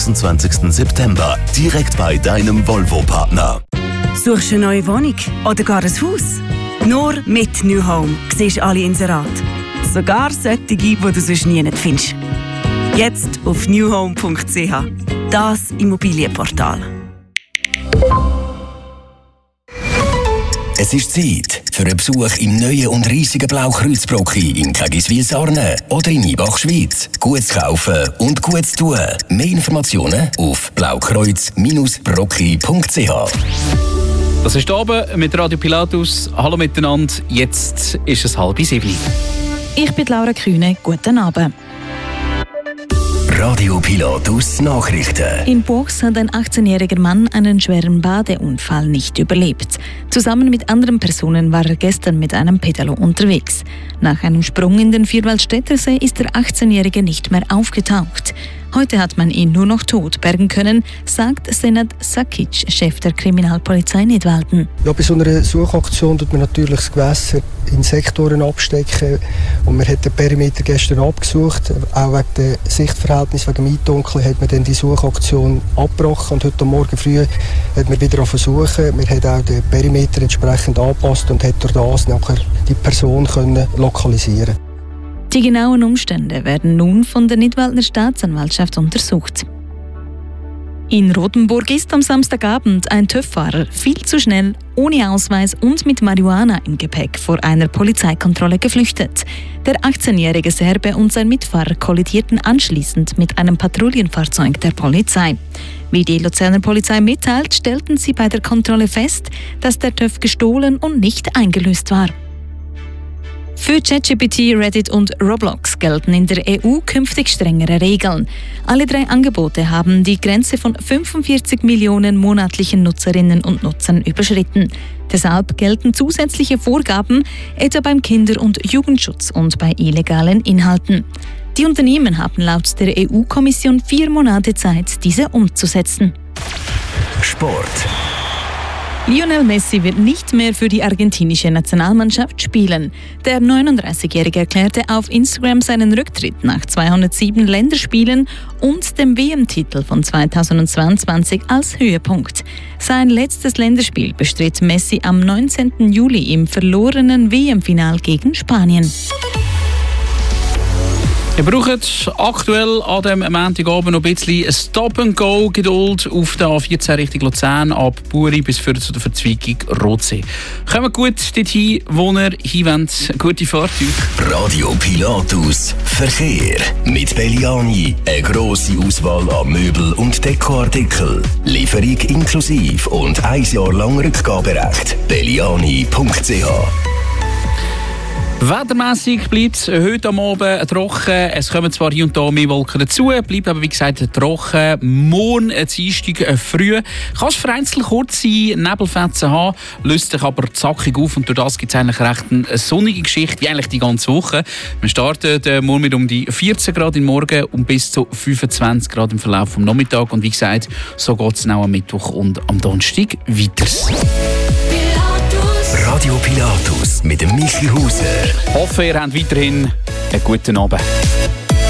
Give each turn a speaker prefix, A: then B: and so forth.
A: 26. September direkt bei deinem Volvo-Partner.
B: Suchst du eine neue Wohnung oder gar ein Haus? Nur mit New Home siehst du alle Inserate. Sogar solche, die du sonst nie findest. Jetzt auf newhome.ch. Das Immobilienportal.
C: Es ist Zeit für einen Besuch im neuen und riesigen Blaukreuzbrocki in Kägiswil-Sarne oder in Ibach, Schweiz. Gut zu kaufen und gut zu tun. Mehr Informationen auf blaukreuz-brocki.ch.
D: Das ist oben mit Radio Pilatus. Hallo miteinander, jetzt ist es 6:30.
E: Ich bin Laura Kühne, guten Abend.
C: Radio Pilatus Nachrichten.
E: In Buchs hat ein 18-jähriger Mann einen schweren Badeunfall nicht überlebt. Zusammen mit anderen Personen war er gestern mit einem Pedalo unterwegs. Nach einem Sprung in den Vierwaldstättersee ist der 18-Jährige nicht mehr aufgetaucht. Heute hat man ihn nur noch tot bergen können, sagt Senat Sakic, Chef der Kriminalpolizei Nidwalden.
F: Ja, bei so einer Suchaktion tut man natürlich das Gewässer in Sektoren abstecken. Und man hat den Perimeter gestern abgesucht. Auch wegen dem Sichtverhältnis, wegen dem Eindunkeln, hat man dann die Suchaktion abgebrochen. Und heute Morgen früh hat man wieder versuchen. Man hat auch den Perimeter entsprechend angepasst und hat durch das nachher die Person können lokalisieren.
E: Die genauen Umstände werden nun von der Nidwaldner Staatsanwaltschaft untersucht. In Rothenburg ist am Samstagabend ein TÜV-Fahrer viel zu schnell, ohne Ausweis und mit Marihuana im Gepäck vor einer Polizeikontrolle geflüchtet. Der 18-jährige Serbe und sein Mitfahrer kollidierten anschließend mit einem Patrouillenfahrzeug der Polizei. Wie die Luzerner Polizei mitteilt, stellten sie bei der Kontrolle fest, dass der TÜV gestohlen und nicht eingelöst war. Für ChatGPT, Reddit und Roblox gelten in der EU künftig strengere Regeln. Alle 3 Angebote haben die Grenze von 45 Millionen monatlichen Nutzerinnen und Nutzern überschritten. Deshalb gelten zusätzliche Vorgaben, etwa beim Kinder- und Jugendschutz und bei illegalen Inhalten. Die Unternehmen haben laut der EU-Kommission 4 Monate Zeit, diese umzusetzen.
C: Sport.
E: Lionel Messi wird nicht mehr für die argentinische Nationalmannschaft spielen. Der 39-Jährige erklärte auf Instagram seinen Rücktritt nach 207 Länderspielen und dem WM-Titel von 2022 als Höhepunkt. Sein letztes Länderspiel bestritt Messi am 19. Juli im verlorenen WM-Final gegen Spanien.
D: Wir brauchen aktuell an diesem Montagabend noch ein bisschen Stop-and-Go-Geduld auf der A14 Richtung Luzern ab Buri bis zu der Verzweigung Rotsee. Kommt gut dorthin, wo ihr hin wollt. Gute Fahrt euch.
C: Radio Pilatus Verkehr. Mit Belliani eine grosse Auswahl an Möbel- und Dekoartikeln. Lieferung inklusive und 1 Jahr lang Rückgaberecht. Belliani.ch.
D: Wettermässig bleibt es heute am Abend trocken. Es kommen zwar hier und da mehr Wolken dazu, bleibt aber wie gesagt trocken. Morgen Dienstag früh kann es vereinzelt kurze Nebelfetzen haben, löst sich aber zackig auf und durch das gibt es eigentlich recht eine sonnige Geschichte, wie eigentlich die ganze Woche. Wir starten morgen mit um die 14 Grad im Morgen und bis zu 25 Grad im Verlauf des Nachmittags. Und wie gesagt, so geht es auch am Mittwoch und am Donnerstag weiter.
C: Radio Pilatus mit dem Michi Hauser.
D: Ich hoffe, ihr habt weiterhin einen guten Abend.